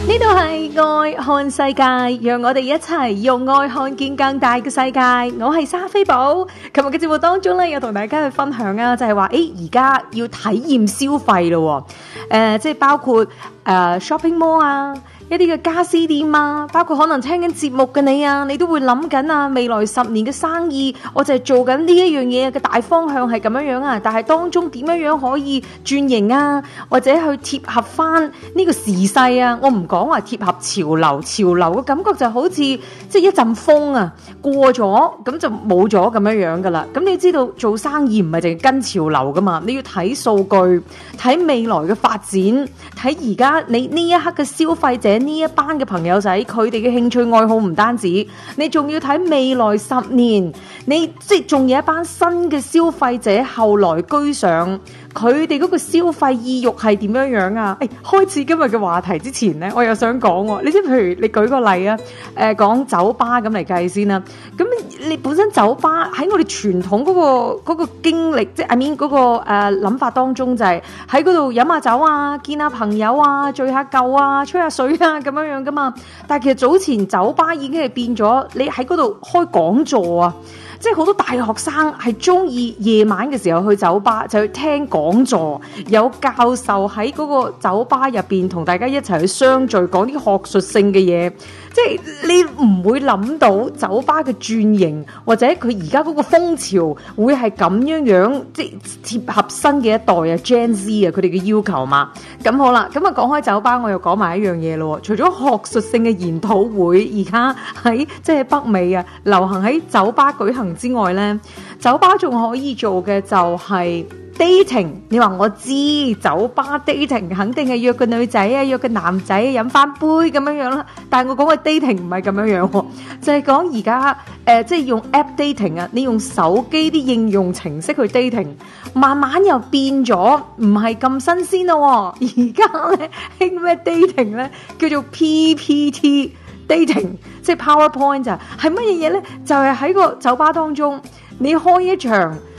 呢度係愛看世界，讓我哋一齊用愛看見更大嘅世界。我係莎菲寶，琴日嘅節目當中咧，有同大家去分享啊，就係話而家要體驗消費咯，即係包括shopping mall 啊。一啲嘅家私店啊，包括可能聽緊節目嘅你啊，你都會諗緊啊，未來10年嘅生意，我就係做緊呢一樣嘢嘅大方向係咁樣樣啊，但係當中點樣樣可以轉型啊，或者去貼合翻呢個時勢啊，我唔講話貼合潮流，潮流嘅感覺就好似即係一陣風啊，過咗咁就冇咗咁樣樣噶啦。咁你知道做生意唔係淨係跟潮流噶嘛，你要睇數據，睇未來嘅發展，睇而家你呢一刻嘅消費者。呢一班嘅朋友仔，佢哋嘅興趣愛好唔單止，你仲要睇未來10年，你即係仲有一班新嘅消費者後來居上，佢哋嗰個消費意欲係點樣樣啊？開始今日嘅話題之前呢，我又想講喎，你知譬如你舉個例啊，講酒吧咁嚟計先啦，咁你本身酒吧喺我哋傳統嗰個經歷，即係 I mean 嗰個諗法當中就係喺嗰度飲下酒啊，見下朋友啊，聚下舊啊，吹下水啊。咁樣樣噶嘛，但係其實早前酒吧已經係變咗，你喺嗰度開講座啊，即係好多大學生係中意夜晚嘅時候去酒吧，就去聽講座，有教授喺嗰個酒吧入邊同大家一齊去相聚，講啲學術性嘅嘢，即係你唔會諗到酒吧嘅轉型或者佢而家嗰個風潮會係咁樣樣，即係貼合新嘅一代啊 Gen Z 啊佢哋嘅要求嘛。咁好啦，咁啊講開酒吧，我又講埋一樣嘢咯。除咗學術性嘅研討會，而家喺即係北美啊，流行喺酒吧舉行之外呢，酒吧仲可以做嘅就係 dating。你話我知酒吧 dating 肯定係約個女仔啊，約個男仔飲翻杯咁樣樣啦。但係我講嘅 dating 唔係咁樣樣，就係講而家即係用 app dating 啊，你用手機啲應用程式去 dating， 慢慢又變咗唔係咁新鮮咯。而家咧興咩 dating 咧，叫做 PPT dating， 即係 PowerPoint 啊，係乜嘢嘢咧？就係喺個酒吧當中，你開一場